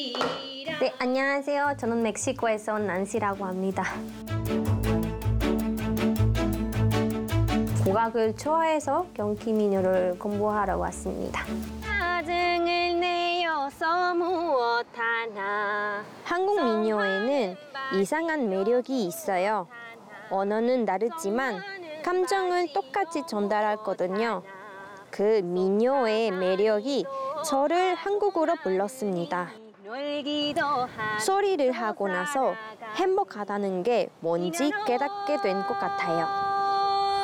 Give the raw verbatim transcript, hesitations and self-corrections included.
네, 안녕하세요. 저는 멕시코에서 온 난시라고 합니다. 국악을 좋아해서 경기 민요를 공부하러 왔습니다. 짜증을 내어서 무엇 하나. 한국 민요에는 이상한 매력이 있어요. 언어는 다르지만 감정을 똑같이 전달하거든요. 그 민요의 매력이 저를 한국어로 불렀습니다. 소리를 하고 나서 행복하다는 게 뭔지 깨닫게 된 것 같아요.